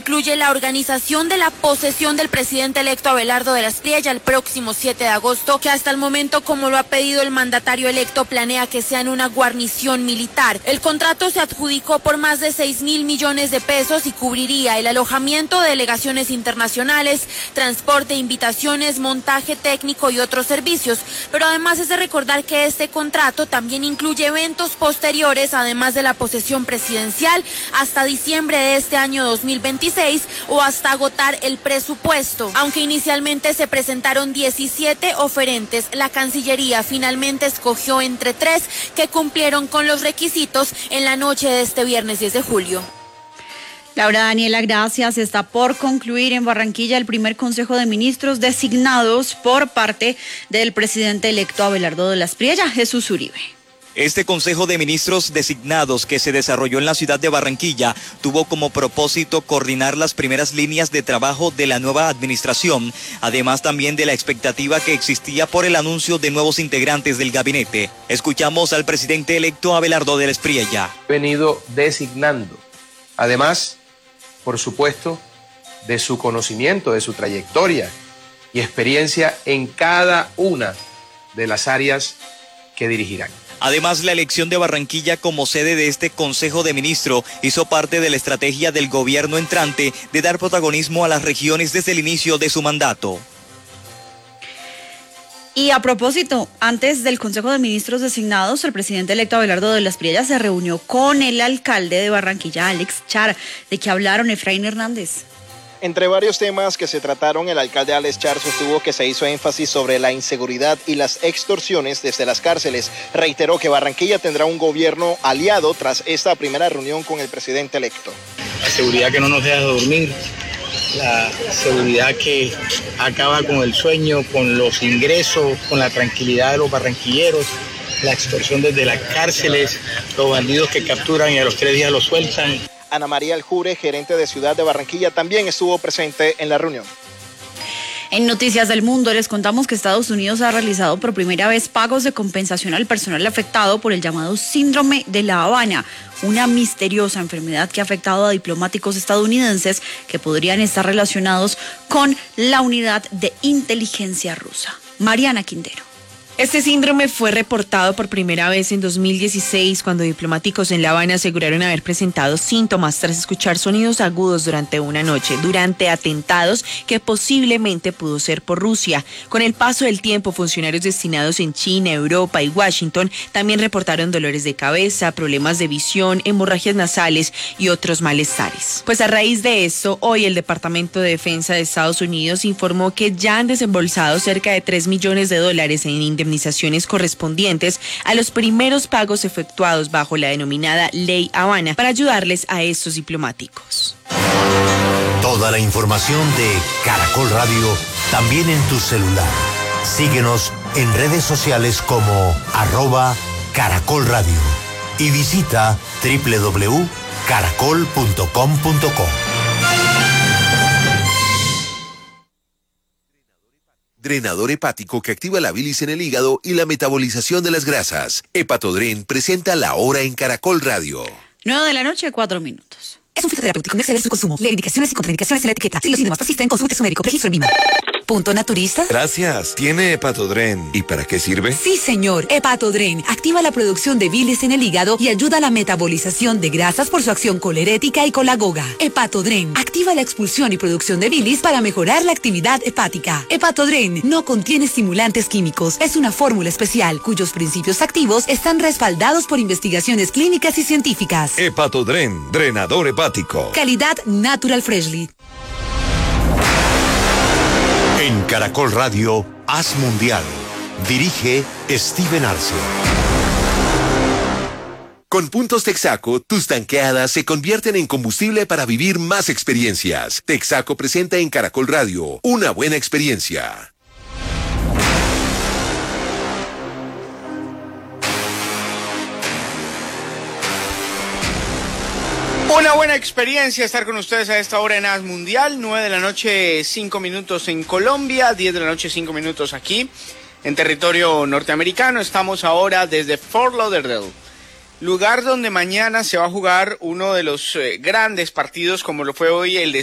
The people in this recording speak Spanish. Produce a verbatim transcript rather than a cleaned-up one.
incluye la organización de la posesión del presidente electo Abelardo de las Priella el próximo siete de agosto, que hasta el momento, como lo ha pedido el mandatario electo, planea que sea en una guarnición militar. El contrato se adjudicó por más de seis mil millones de pesos y cubriría el alojamiento de delegaciones internacionales, transporte, invitaciones, montaje técnico y otros servicios. Pero además es de recordar que este contrato también incluye eventos posteriores, además de la posesión presidencial, hasta diciembre de este año dos mil veintiséis o hasta agotar el presupuesto. Aunque inicialmente se presentaron diecisiete oferentes, la Cancillería finalmente escogió entre tres que cumplieron con los requisitos en la noche de este viernes diez de julio. Laura Daniela, gracias. Está por concluir en Barranquilla el primer Consejo de Ministros designados por parte del presidente electo Abelardo de las Priella, Jesús Uribe. Este Consejo de Ministros designados que se desarrolló en la ciudad de Barranquilla tuvo como propósito coordinar las primeras líneas de trabajo de la nueva administración, además también de la expectativa que existía por el anuncio de nuevos integrantes del gabinete. Escuchamos al presidente electo Abelardo de las Priella. Venido designando, además, por supuesto, de su conocimiento, de su trayectoria y experiencia en cada una de las áreas que dirigirán. Además, la elección de Barranquilla como sede de este Consejo de Ministros hizo parte de la estrategia del gobierno entrante de dar protagonismo a las regiones desde el inicio de su mandato. Y a propósito, antes del Consejo de Ministros designados, el presidente electo Abelardo de las Priella se reunió con el alcalde de Barranquilla, Alex Char. ¿De qué hablaron, Efraín Hernández? Entre varios temas que se trataron, el alcalde Alex Char sostuvo que se hizo énfasis sobre la inseguridad y las extorsiones desde las cárceles. Reiteró que Barranquilla tendrá un gobierno aliado tras esta primera reunión con el presidente electo. La seguridad que no nos deja dormir, la seguridad que acaba con el sueño, con los ingresos, con la tranquilidad de los barranquilleros, la extorsión desde las cárceles, los bandidos que capturan y a los tres días los sueltan. Ana María Aljure, gerente de Ciudad de Barranquilla, también estuvo presente en la reunión. En Noticias del Mundo les contamos que Estados Unidos ha realizado por primera vez pagos de compensación al personal afectado por el llamado Síndrome de La Habana, una misteriosa enfermedad que ha afectado a diplomáticos estadounidenses que podrían estar relacionados con la unidad de inteligencia rusa. Mariana Quintero. Este síndrome fue reportado por primera vez en dos mil dieciséis, cuando diplomáticos en La Habana aseguraron haber presentado síntomas tras escuchar sonidos agudos durante una noche, durante atentados que posiblemente pudo ser por Rusia. Con el paso del tiempo, funcionarios destinados en China, Europa y Washington también reportaron dolores de cabeza, problemas de visión, hemorragias nasales y otros malestares. Pues a raíz de esto, hoy el Departamento de Defensa de Estados Unidos informó que ya han desembolsado cerca de tres millones de dólares en indemnizaciones indemnizaciones correspondientes a los primeros pagos efectuados bajo la denominada Ley Habana para ayudarles a estos diplomáticos. Toda la información de Caracol Radio también en tu celular. Síguenos en redes sociales como arroba Caracol Radio y visita doble u doble u doble u punto caracol punto com punto co. Drenador hepático que activa la bilis en el hígado y la metabolización de las grasas. Hepatodren presenta La Hora en Caracol Radio. nueve de la noche, cuatro minutos. Es un fitoterapéutico, no exceder su consumo. Lee indicaciones y contraindicaciones en la etiqueta. Si los síntomas persisten, consulte a su médico. Registro en Lima. ¿Punto naturista? Gracias. ¿Tiene Hepatodren? ¿Y para qué sirve? Sí, señor. Hepatodren activa la producción de bilis en el hígado y ayuda a la metabolización de grasas por su acción colerética y colagoga. Hepatodren activa la expulsión y producción de bilis para mejorar la actividad hepática. Hepatodren no contiene estimulantes químicos. Es una fórmula especial cuyos principios activos están respaldados por investigaciones clínicas y científicas. Hepatodren, drenador hepático. Calidad Natural Freshly. En Caracol Radio, Haz Mundial. Dirige Steven Arce. Con puntos Texaco, tus tanqueadas se convierten en combustible para vivir más experiencias. Texaco presenta en Caracol Radio una buena experiencia. Una buena experiencia estar con ustedes a esta hora en Haz Mundial, nueve de la noche, cinco minutos en Colombia, diez de la noche, cinco minutos aquí en territorio norteamericano. Estamos ahora desde Fort Lauderdale, lugar donde mañana se va a jugar uno de los eh, grandes partidos como lo fue hoy el de